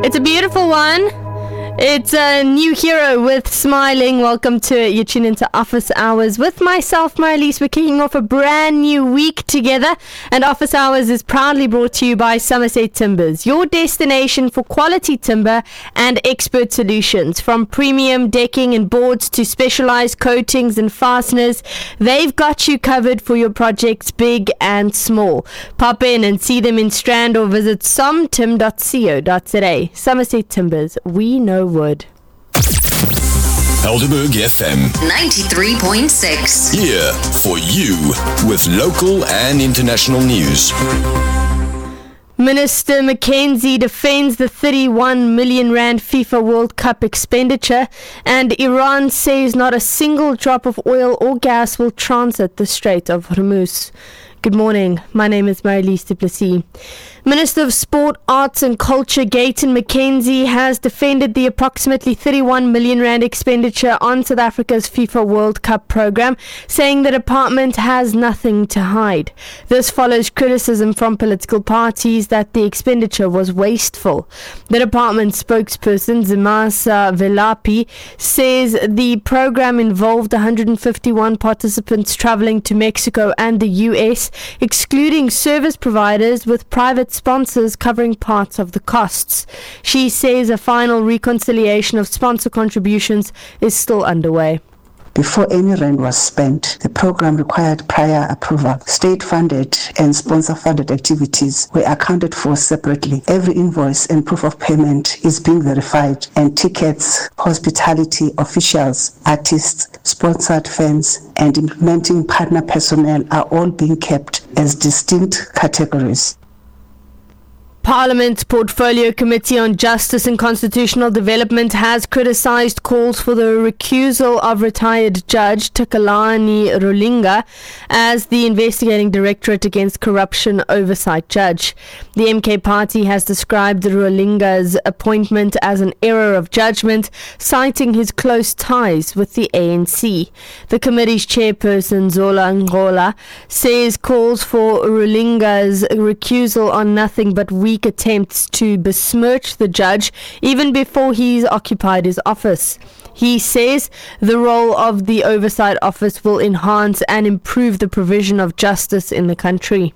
It's a beautiful one. It's a new hero with Smiling. Welcome to it. You tune into Office Hours with myself, Marlies. We're kicking off a brand new week together, and Office Hours is proudly brought to you by Somerset Timbers, your destination for quality timber and expert solutions. From premium decking and boards to specialized coatings and fasteners, they've got you covered for your projects big and small. Pop in and see them in Strand or visit somtim.co.za. Somerset Timbers, we know wood. Helderberg FM 93.6. here for you with local and international news. Minister Mackenzie defends the 31 million rand FIFA World Cup expenditure, and Iran says not a single drop of oil or gas will transit the Strait of Hormuz. Good morning. My name is Marlies du Plessis. Minister of Sport, Arts and Culture Gayton Mackenzie has defended the approximately 31 million rand expenditure on South Africa's FIFA World Cup program, saying the department has nothing to hide. This follows criticism from political parties that the expenditure was wasteful. The department spokesperson Zimasa Velapi says the program involved 151 participants traveling to Mexico and the US, excluding service providers, with private sponsors covering parts of the costs. She says a final reconciliation of sponsor contributions is still underway. Before any rand was spent, the program required prior approval. State-funded and sponsor-funded activities were accounted for separately. Every invoice and proof of payment is being verified, and tickets, hospitality officials, artists, sponsored fans, and implementing partner personnel are all being kept as distinct categories. Parliament's Portfolio Committee on Justice and Constitutional Development has criticised calls for the recusal of retired Judge Takalani Rulinga as the investigating Directorate Against Corruption Oversight Judge. The MK Party has described Rulinga's appointment as an error of judgment, citing his close ties with the ANC. The committee's chairperson, Zola Ngola, says calls for Rulinga's recusal are nothing but weak attempts to besmirch the judge even before he's occupied his office. He says the role of the Oversight Office will enhance and improve the provision of justice in the country.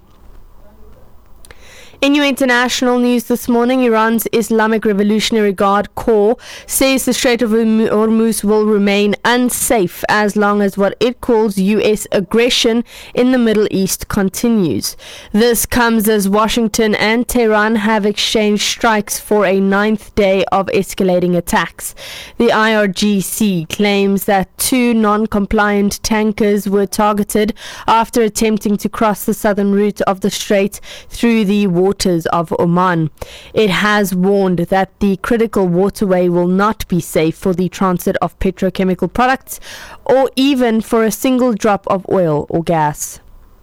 In your international news this morning, Iran's Islamic Revolutionary Guard Corps says the Strait of Hormuz will remain unsafe as long as what it calls U.S. aggression in the Middle East continues. This comes as Washington and Tehran have exchanged strikes for a ninth day of escalating attacks. The IRGC claims that 2 non-compliant tankers were targeted after attempting to cross the southern route of the strait through the waters of Oman. It has warned that the critical waterway will not be safe for the transit of petrochemical products or even for a single drop of oil or gas.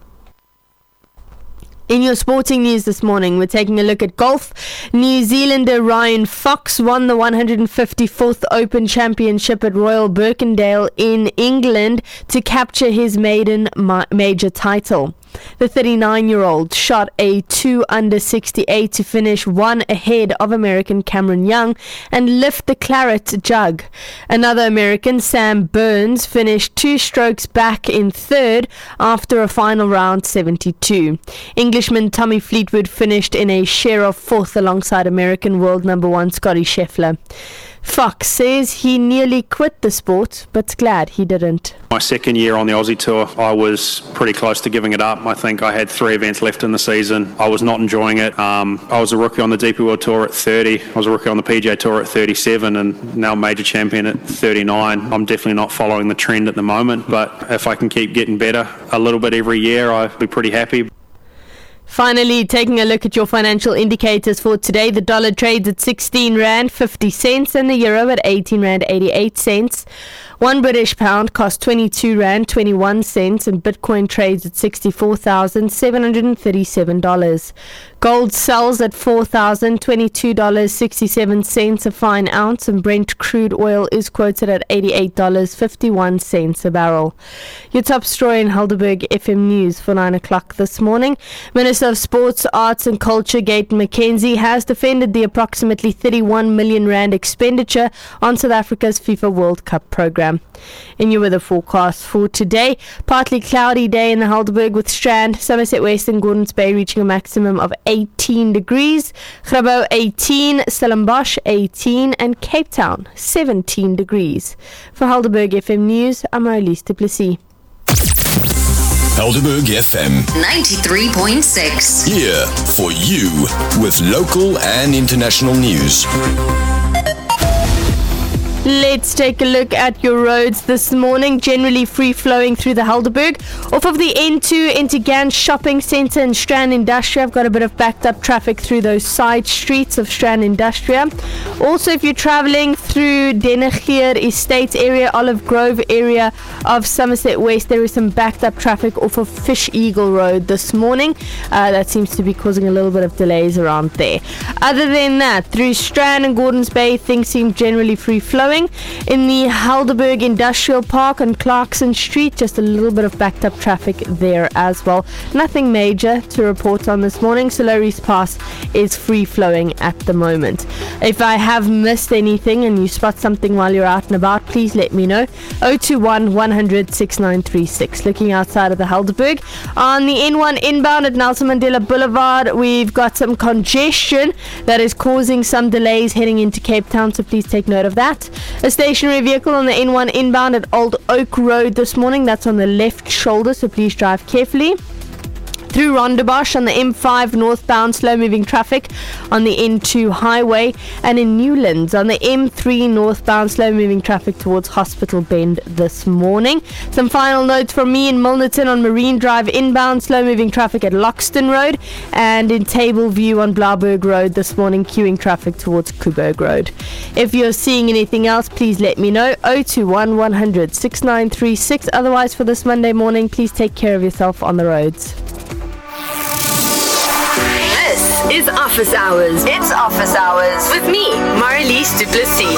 In your sporting news this morning, we're taking a look at golf. New Zealander Ryan Fox won the 154th Open Championship at Royal Birkendale in England to capture his maiden major title. The 39-year-old shot a 2 under 68 to finish 1 ahead of American Cameron Young and lift the claret jug. Another American, Sam Burns, finished 2 strokes back in third after a final round 72. Englishman Tommy Fleetwood finished in a share of fourth alongside American world number 1 Scotty Scheffler. Fox says he nearly quit the sport, but's glad he didn't. My second year on the Aussie Tour, I was pretty close to giving it up. I think I had 3 events left in the season. I was not enjoying it. I was a rookie on the DP World Tour at 30. I was a rookie on the PGA Tour at 37 and now major champion at 39. I'm definitely not following the trend at the moment, but if I can keep getting better a little bit every year, I'll be pretty happy. Finally, taking a look at your financial indicators for today. The dollar trades at 16 Rand 50 cents and the euro at 18 Rand 88 cents. 1 British pound costs 22 Rand 21 cents and Bitcoin trades at $64,737. Gold sells at $4,022.67 a fine ounce, and Brent crude oil is quoted at $88.51 a barrel. Your top story in Helderberg FM News for 9 o'clock this morning. Minister of Sports, Arts and Culture, Gayton McKenzie, has defended the approximately 31 million rand expenditure on South Africa's FIFA World Cup program. In your weather forecast for today, partly cloudy day in the Helderberg with Strand, Somerset West and Gordons Bay reaching a maximum of 18 degrees, Grabo 18, Stellenbosch 18 and Cape Town 17 degrees. For Helderberg FM News, I'm Marlies du Plessis. Helderberg FM 93.6. here for you with local and international news. Let's take a look at your roads this morning. Generally free-flowing through the Helderberg. Off of the N2 into Gans Shopping Centre and Strand Industria, I've got a bit of backed-up traffic through those side streets of Strand Industria. Also, if you're travelling through Denegeer Estates area, Olive Grove area of Somerset West, there is some backed-up traffic off of Fish Eagle Road this morning. That seems to be causing a little bit of delays around there. Other than that, through Strand and Gordons Bay, things seem generally free-flowing. In the Helderberg Industrial Park on Clarkson Street, just a little bit of backed up traffic there as well. Nothing major to report on this morning. Soloris Pass is free flowing at the moment. If I have missed anything and you spot something while you're out and about, please let me know. 021 100 6936. Looking outside of the Helderberg. On the N1 inbound at Nelson Mandela Boulevard, we've got some congestion that is causing some delays heading into Cape Town, so please take note of that. A stationary vehicle on the N1 inbound at Old Oak Road this morning. That's on the left shoulder, so please drive carefully. Through Rondebosch on the M5 northbound, slow-moving traffic on the N2 highway, and in Newlands on the M3 northbound, slow-moving traffic towards Hospital Bend this morning. Some final notes from me in Milnerton on Marine Drive inbound, slow-moving traffic at Loxton Road, and in Tableview on Blauberg Road this morning, queuing traffic towards Kuberg Road. If you're seeing anything else, please let me know. 021 100 6936. Otherwise, for this Monday morning, please take care of yourself on the roads. This is Office Hours. It's Office Hours with me, Marlies du Plessis.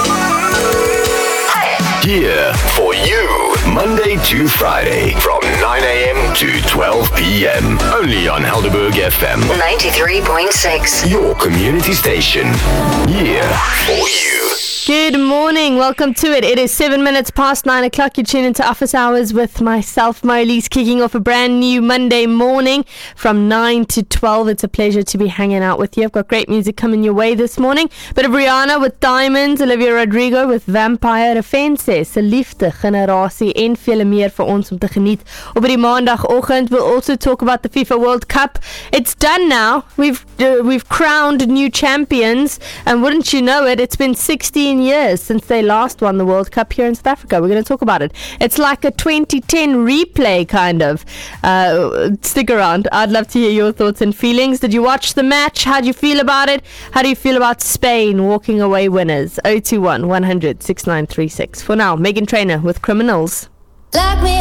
Here for you, Monday to Friday from 9 a.m. to 12 p.m. Only on Helderberg FM 93.6. your community station. Here for you. Good morning, welcome to it. It is 7 minutes past 9 o'clock. You're tuned into Office Hours with myself, Marlies, kicking off a brand new Monday morning from 9 to 12. It's a pleasure to be hanging out with you. I've got great music coming your way this morning. Bit of Rihanna with Diamonds, Olivia Rodrigo with Vampire Offenses, 'n liefde generasie en vele meer vir ons om te geniet op die maandagoggend. We'll also talk about the FIFA World Cup. It's done now. We've crowned new champions, and wouldn't you know it, it's been 16 years since they last won the World Cup here in South Africa. We're going to talk about it. It's like a 2010 replay, kind of. Stick around. I'd love to hear your thoughts and feelings. Did you watch the match? How do you feel about it? How do you feel about Spain walking away winners? 021 100 6936. For now, Megan Trainor with Criminals. Lock me